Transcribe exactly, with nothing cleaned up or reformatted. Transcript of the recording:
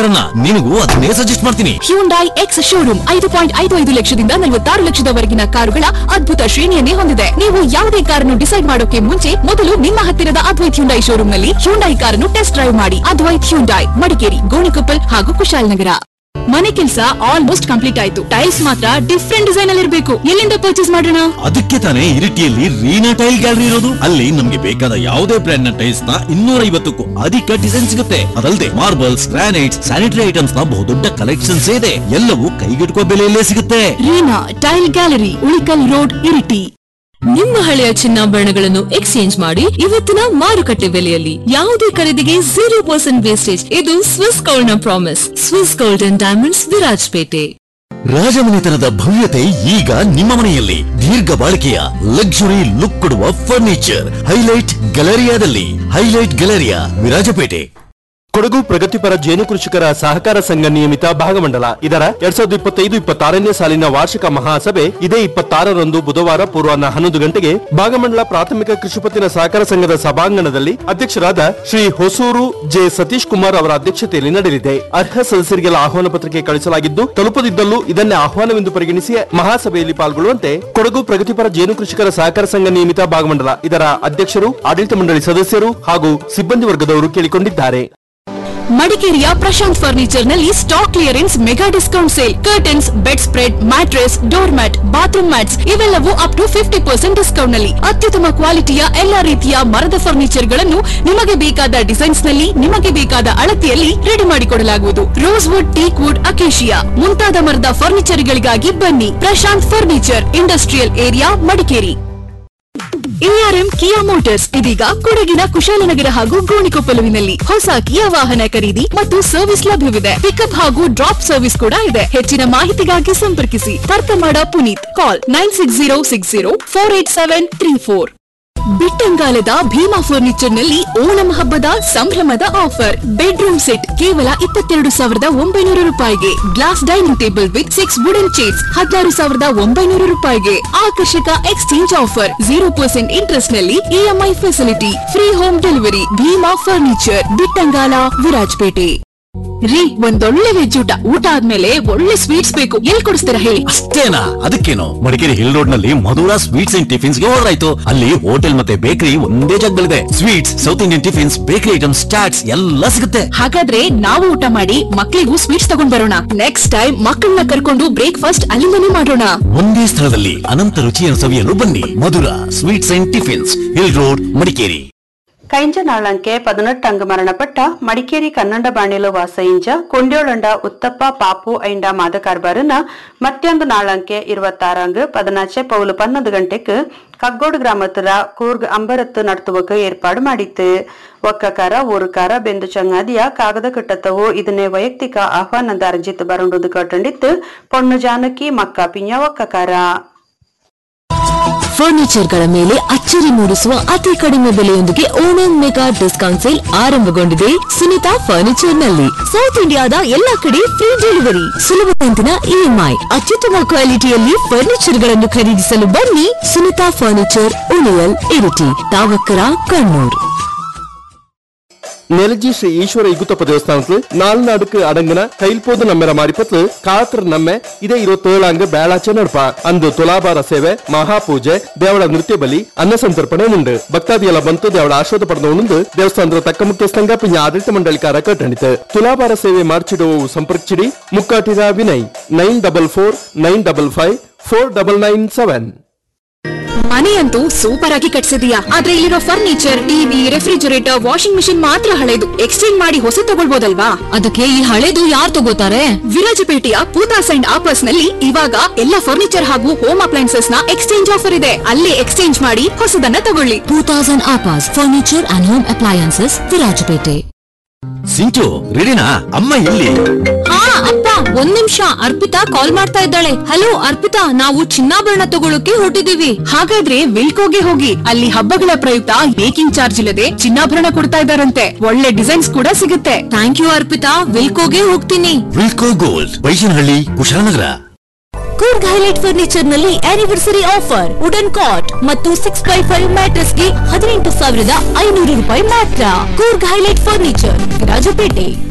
ನಿನಗೂ ಅದನ್ನೇ ಸಜೆಸ್ಟ್ ಮಾಡ್ತೀನಿ. ಹ್ಯುಂಡೈ ಎಕ್ಸ್ ಶೋರೂಮ್ ಐದು ಪಾಯಿಂಟ್ ಐದು ಐದು ಲಕ್ಷದಿಂದ ನಲವತ್ತಾರು ಲಕ್ಷದವರೆಗಿನ ಕಾರುಗಳ ಅದ್ಭುತ ಶ್ರೇಣಿಯನ್ನೇ ಹೊಂದಿದೆ. ನೀವು ಯಾವುದೇ ಕಾರನ್ನು ಡಿಸೈಡ್ ಮಾಡೋಕೆ ಮುಂಚೆ ಮೊದಲು ನಿಮ್ಮ ಹತ್ತಿರದ ಅದ್ವೈತ್ ಹ್ಯುಂಡೈ ಶೋರೂಮ್ ನಲ್ಲಿ ಹ್ಯುಂಡೈ ಕಾರನ್ನು ಟೆಸ್ಟ್ ಡ್ರೈವ್ ಮಾಡಿ. ಅದ್ವೈತ್ ಹ್ಯುಂಡೈ, ಮಡಿಕೇರಿ, ಗೋಣಿಕೊಪ್ಪಲ್ ಹಾಗೂ ಕುಶಾಲನಗರ. ಮನೆ ಕೆಲಸ ಆಲ್ಮೋಸ್ಟ್ ಕಂಪ್ಲೀಟ್ ಆಯ್ತು. ಟೈಲ್ಸ್ ಮಾತ್ರ ಡಿಫ್ರೆಂಟ್ ಡಿಸೈನ್ ಅಲ್ಲಿ ಇರಬೇಕು. ಎಲ್ಲಿಂದ ಪರ್ಚೇಸ್ ಮಾಡೋಣ? ಅದಕ್ಕೆ ತಾನೇ ಇರಿಟಿಯಲ್ಲಿ ರೀನಾ ಟೈಲ್ ಗ್ಯಾಲರಿ ಇರೋದು. ಅಲ್ಲಿ ನಮ್ಗೆ ಬೇಕಾದ ಯಾವುದೇ ಬ್ರ್ಯಾಂಡ್ ನ ಟೈಲ್ಸ್ ನ ಇನ್ನೂರ ಐವತ್ತಕ್ಕೂ ಅಧಿಕ ಡಿಸೈನ್ ಸಿಗುತ್ತೆ. ಅದಲ್ಲದೆ ಮಾರ್ಬಲ್ಸ್, ಗ್ರಾನೈಟ್ಸ್, ಸ್ಯಾನಿಟರಿ ಐಟಮ್ಸ್ ನ ಬಹುದೊಡ್ಡ ಕಲೆಕ್ಷನ್ಸ್ ಇದೆ. ಎಲ್ಲವೂ ಕೈಗೆಟುಕುವ ಬೆಲೆಯಲ್ಲೇ ಸಿಗುತ್ತೆ. Reena tail gallery, Ulikkal road, Iritty. ನಿಮ್ಮ ಹಳೆಯ ಚಿನ್ನಾಭರಣಗಳನ್ನು ಎಕ್ಸ್ಚೇಂಜ್ ಮಾಡಿ ಇವತ್ತಿನ ಮಾರುಕಟ್ಟೆ ಬೆಲೆಯಲ್ಲಿ ಯಾವುದೇ ಖರೀದಿಗೆ ಜೀರೋ ಪರ್ಸೆಂಟ್ ವೇಸ್ಟೇಜ್. ಇದು ಸ್ವಿಸ್ ಗೋಲ್ಡ್ ನ promise. Swiss gold and diamonds, Virajpet. ರಾಜಮನೆತನದ ಭವ್ಯತೆ ಈಗ ನಿಮ್ಮ ಮನೆಯಲ್ಲಿ. ದೀರ್ಘ ಬಾಳಿಕೆಯ ಲಕ್ಸುರಿ ಲುಕ್ ಕೊಡುವ furniture highlight ಗ್ಯಾಲರಿಯಾದಲ್ಲಿ. Highlight Galleria, Virajpet. Kodagu ಪ್ರಗತಿಪರ ಜೇನು ಕೃಷಿಕರ ಸಹಕಾರ ಸಂಘ ನಿಯಮಿತ ಭಾಗಮಂಡಲ ಇದರ ಎರಡ್ ಸಾವಿರದ ಇಪ್ಪತ್ತೈದು ಇಪ್ಪತ್ತಾರನೇ ಸಾಲಿನ ವಾರ್ಷಿಕ ಮಹಾಸಭೆ ಇದೇ ಇಪ್ಪತ್ತಾರರಂದು ಬುಧವಾರ ಪೂರ್ವಾಹ್ನ ಹನ್ನೊಂದು ಗಂಟೆಗೆ ಭಾಗಮಂಡಲ ಪ್ರಾಥಮಿಕ ಕೃಷಿಪತ್ತಿನ ಸಹಕಾರ ಸಂಘದ ಸಭಾಂಗಣದಲ್ಲಿ ಅಧ್ಯಕ್ಷರಾದ ಶ್ರೀ ಹೊಸೂರು ಜೆ ಸತೀಶ್ ಕುಮಾರ್ ಅವರ ಅಧ್ಯಕ್ಷತೆಯಲ್ಲಿ ನಡೆಯಲಿದೆ. ಅರ್ಹ ಸದಸ್ಯರಿಗೆಲ್ಲ ಆಹ್ವಾನ ಪತ್ರಿಕೆ ಕಳಿಸಲಾಗಿದ್ದು, ತಲುಪದಿದ್ದಲ್ಲೂ ಇದನ್ನೇ ಆಹ್ವಾನವೆಂದು ಪರಿಗಣಿಸಿ ಮಹಾಸಭೆಯಲ್ಲಿ ಪಾಲ್ಗೊಳ್ಳುವಂತೆ ಕೊಡಗು ಪ್ರಗತಿಪರ ಜೇನು ಕೃಷಿಕರ ಸಹಕಾರ ಸಂಘ ನಿಯಮಿತ ಭಾಗಮಂಡಲ ಇದರ ಅಧ್ಯಕ್ಷರು, ಆಡಳಿತ ಮಂಡಳಿ ಸದಸ್ಯರು ಹಾಗೂ ಸಿಬ್ಬಂದಿ ವರ್ಗದವರು ಕೇಳಿಕೊಂಡಿದ್ದಾರೆ. ಮಡಿಕೇರಿಯ ಪ್ರಶಾಂತ್ ಫರ್ನಿಚರ್ ನಲ್ಲಿ stock clearance mega discount sale. Curtains, bed spread, mattress, door mat, bathroom mats ಇವೆಲ್ಲವೂ up to fifty percent discount ನಲ್ಲಿ. ಅತ್ಯುತ್ತಮ ಕ್ವಾಲಿಟಿಯ ಎಲ್ಲಾ ರೀತಿಯ ಮರದ ಫರ್ನಿಚರ್ ಗಳನ್ನು ನಿಮಗೆ ಬೇಕಾದ ಡಿಸೈನ್ಸ್ ನಲ್ಲಿ, ನಿಮಗೆ ಬೇಕಾದ ಅಳತೆಯಲ್ಲಿ ರೆಡಿ ಮಾಡಿಕೊಡಲಾಗುವುದು. Rose wood, teak wood, acacia ಮುಂತಾದ ಮರದ ಫರ್ನಿಚರ್ ಗಳಿಗಾಗಿ ಬನ್ನಿ. Prashant furniture, industrial area, Madikeri. ARM ಕಿಯಾ ಮೋಟಾರ್ಸ್ ಇದೀಗ ಕೊಡಗಿನ ಕುಶಾಲನಗರ ಹಾಗೂ ಗೋಣಿಕೊಪ್ಪಲುವಿನಲ್ಲಿ ಹೊಸ ಕಿಯಾ ವಾಹನ ಖರೀದಿ ಮತ್ತು ಸರ್ವಿಸ್ ಲಭ್ಯವಿದೆ. ಪಿಕಪ್ ಹಾಗೂ ಡ್ರಾಪ್ ಸರ್ವಿಸ್ ಕೂಡ ಇದೆ. ಹೆಚ್ಚಿನ ಮಾಹಿತಿಗಾಗಿ ಸಂಪರ್ಕಿಸಿ ತರ್ಕಮಾಡ ಪುನೀತ್. ಕಾಲ್ nine six zero six zero four eight seven three four. ಬಿಟ್ಟಂಗಾಲದ Bima furniture ನಲ್ಲಿ ಓಣಂ ಹಬ್ಬದ ಸಂಭ್ರಮದ ಆಫರ್. ಬೆಡ್ರೂಮ್ ಸೆಟ್ ಕೇವಲ ಇಪ್ಪತ್ತೆರಡು ಸಾವಿರದ ಒಂಬೈನೂರು ರೂಪಾಯಿಗೆ. Glass dining table with six wooden chairs ಹದಿನಾರು ಸಾವಿರದ ಒಂಬೈನೂರು ರೂಪಾಯಿಗೆ. ಆಕರ್ಷಕ exchange offer. Zero percent interest ನಲ್ಲಿ EMI facility. Free home delivery. Bima furniture, Bittangala, Virajpet. ರೀ, ಒಂದೊಳ್ಳೆ ವೆಜ್ ಊಟ ಊಟ ಆದ್ಮೇಲೆ ಒಳ್ಳೆ ಸ್ವೀಟ್ಸ್ ಬೇಕು. ಎಲ್ಲಿ ಕೊಡಿಸ್ತೀರಾ ಹೇಳಿ? ಅಷ್ಟೇನಾ? ಅದಕ್ಕೇನು, ಮಡಿಕೇರಿ ಹಿಲ್ ರೋಡ್ ನಲ್ಲಿ ಮಧುರಾ ಸ್ವೀಟ್ಸ್ ಅಂಡ್ ಟಿಫಿನ್ಸ್ ಗೆ ಹೋದ್ರಾಯ್ತು. ಅಲ್ಲಿ ಹೋಟೆಲ್ ಮತ್ತೆ ಬೇಕರಿ ಒಂದೇ ಜಾಗದಲ್ಲಿದೆ. Sweets, south Indian tiffins, bakery items, chaats ಎಲ್ಲ ಸಿಗುತ್ತೆ. ಹಾಗಾದ್ರೆ ನಾವು ಊಟ ಮಾಡಿ ಮಕ್ಕಳಿಗೂ ಸ್ವೀಟ್ಸ್ ತಗೊಂಡ್ ಬರೋಣ. ನೆಕ್ಸ್ಟ್ ಟೈಮ್ ಮಕ್ಕಳನ್ನ ಕರ್ಕೊಂಡು ಬ್ರೇಕ್ಫಾಸ್ಟ್ ಅಲ್ಲಿಂದನೇ ಮಾಡೋಣ. ಒಂದೇ ಸ್ಥಳದಲ್ಲಿ ಅನಂತ ರುಚಿಯನ್ನು ಸವಿಯಲು ಬನ್ನಿ. Madhura sweets and tiffins, hill road, Madikeri. ಕೈಂಜ ನಾಳಂಕೆ ಪದಿನೆಟ್ಟಂಗ ಮರಣಪಟ್ಟ Madikeri Kannada ಬಾಣಿಲು ವಾಸಯಿಂಜ ಕೊಂಡ್ಯೋಳಂಡ uttappa ಪಾಪು ಐಂಡ ಮಾದ ಕಾರ್ಬಾರನ ಮತ್ತೊಂದು ನಾಳಂಕೆ ഇരുപത്താറാങ്ക് പതിനാച്ച് പൗല് പന്ത്രണ്ട് ಗಂಟೆಗೆ ಕಗ್ಗೋಡು ಗ್ರಾಮದ ಕೂರ್ಗ್ ಅಂಬರತ್ತು ನಡ್ತುವಕ್ಕೆ ಏರ್ಪಾಡು ಮಾಡಿತ್ತು. ಒಕ್ಕಕಾರ ಊರುಕಾರ ಬೆಂದು ಚಂಗಾದಿಯ ಕಾಗದ ಕಟ್ಟತ್ತವು ಇದನ್ನೇ ವೈಯಕ್ತಿಕ ಆಹ್ವಾನದ ಅರ್ಜಿತ್ ಬರುಂಡುದು ಕಟ್ಟಂಡಿತ್ತು. ಪೊಣ್ಣು ಜಾನಕಿ ಮಕ್ಕ ಪಿಂಜ ಒಕ್ಕಕಾರ. ಫರ್ನಿಚರ್ಗಳ ಮೇಲೆ ಅಚ್ಚರಿ ಮೂಡಿಸುವ ಅತಿ ಕಡಿಮೆ ಬೆಲೆಯೊಂದಿಗೆ ಓಣಂ ಮೆಗಾ ಡಿಸ್ಕೌಂಟ್ ಸೇಲ್ ಆರಂಭಗೊಂಡಿದೆ ಸುನಿತಾ ಫರ್ನಿಚರ್ ನಲ್ಲಿ. ಸೌತ್ ಇಂಡಿಯಾದ ಎಲ್ಲಾ ಕಡೆ ಫ್ರೀ ಡೆಲಿವರಿ, ಸುಲಭ ಕಂತಿನ ಇಎಂಐ, ಅತ್ಯುತ್ತಮ ಕ್ವಾಲಿಟಿಯಲ್ಲಿ ಫರ್ನಿಚರ್ ಗಳನ್ನು ಖರೀದಿಸಲು ಬನ್ನಿ. ಸುನಿತಾ ಫರ್ನಿಚರ್, ಉಳಿಯಲ್, ಇರಿಟಿ, ತಾವಕ್ಕರ, ಕಣ್ಣೂರ್. ನೆಲಜಿ ಶ್ರೀ ಈಶ್ವರ ಇಗುತ್ತಪ್ಪ ದೇವಸ್ಥಾನಕ್ಕೆ ನಾಲ್ನಾಡುக்கு ಅಡಂಗನ ಕೈಲ್ಪೋದು ನಮ್ಮೆರ ಮಾರಿಪತ್ಲು ಕಾತ್ರ ನಮ್ಮೆ ಇದೇ ഇരുപത്തേഴാങ്ക് ಬೇಳಾಚೆ ನಡ್ಪ ಅಂದು ತುಲಾಭಾರ ಸೇವೆ, ಮಹಾಪೂಜೆ, ದೇವಳ ನೃತ್ಯ ಬಲಿ, ಅನ್ನ ಸಂತರ್ಪಣೆ ಉಂಡು. ಭಕ್ತಾದಿಯೆಲ್ಲ ಬಂತು ದೇವಳ ಆಶ್ವಾದ ಪಡೆದು ದೇವಸ್ಥಾನದ ತಕ್ಕ ಮುಖ್ಯಸ್ಥಂಗ ಪಿಂಜ ಆಡಳಿತ ಮಂಡಳಿಕಾರ ಕಟ್ಟಣಿತು. ತುಲಾಭಾರ ಸೇವೆ ಮಾರ್ಚಿಡುವ ಸಂಪರ್ಕಿಸಿಡಿ Mukkatira Vinay nine double four nine double five four double nine seven. ಮನೆಯಂತೂ super ಆಗಿ ಕಟ್ಸಿದೀಯಾ, ಆದ್ರೆ ಇಲ್ಲಿರೋ furniture, TV, refrigerator, washing machine ಮಾತ್ರ ಹಳೆದು. ಎಕ್ಸ್ಚೇಂಜ್ ಮಾಡಿ ಹೊಸ ತಗೊಳ್ಬೋದಲ್ವಾ? ಅದಕ್ಕೆ ಈ ಹಳೆದು ಯಾರು ತಗೋತಾರೆ? ವಿರಾಜಪೇಟೆಯ ಪೂತಾಸ್ ಅಂಡ್ ಆಪರ್ಸ್ ನಲ್ಲಿ ಇವಾಗ ಎಲ್ಲ ಫರ್ನಿಚರ್ ಹಾಗೂ ಹೋಮ್ ಅಪ್ಲೈನ್ಸಸ್ ನ ಎಕ್ಸ್ಚೇಂಜ್ ಆಫರ್ ಇದೆ. ಅಲ್ಲೇ ಎಕ್ಸ್ಚೇಂಜ್ ಮಾಡಿ ಹೊಸದನ್ನ ತಗೊಳ್ಳಿ. Poothas and ಆಪರ್ಸ್ furniture and home appliances, Virajpet. ಸಿಂಚು ರೆಡಿನಾ? ಅಮ್ಮ ಎಲ್ಲಿ? ಹಾ ಅಪ್ಪ, ಒಂದ್ ನಿಮಿಷ. ಅರ್ಪಿತಾ ಕಾಲ್ ಮಾಡ್ತಾ ಇದ್ದಾಳೆ. ಹಲೋ ಅರ್ಪಿತಾ, ನಾವು ಚಿನ್ನಾಭರಣ ತಗೊಳಕ್ಕೆ ಹೊರಟಿದೀವಿ. ಹಾಗಾದ್ರೆ ವಿಲ್ಕೋಗೆ ಹೋಗಿ, ಅಲ್ಲಿ ಹಬ್ಬಗಳ ಪ್ರಯುಕ್ತ ಮೇಕಿಂಗ್ ಚಾರ್ಜ್ ಇಲ್ಲದೆ ಚಿನ್ನಾಭರಣ ಕೊಡ್ತಾ ಇದ್ದಾರಂತೆ. ಒಳ್ಳೆ ಡಿಸೈನ್ಸ್ ಕೂಡ ಸಿಗುತ್ತೆ. ಥ್ಯಾಂಕ್ ಯು ಅರ್ಪಿತಾ, ವಿಲ್ಕೋಗೆ ಹೋಗ್ತೀನಿ. ವಿಲ್ಕೋ gold, Baishanahalli, Kushalnagar. Coorg highlight furniture ನಲ್ಲಿ ಆನಿವರ್ಸರಿ ಆಫರ್. ವುಡನ್ ಕಾಟ್ ಮತ್ತು ಸಿಕ್ಸ್ ಬೈ ಫೈವ್ ಮ್ಯಾಟ್ರೆಸ್ ಗೆ ಹದಿನೆಂಟು ಸಾವಿರದ ಐನೂರು ರೂಪಾಯಿ ಮಾತ್ರ. Coorg highlight furniture, Virajpet.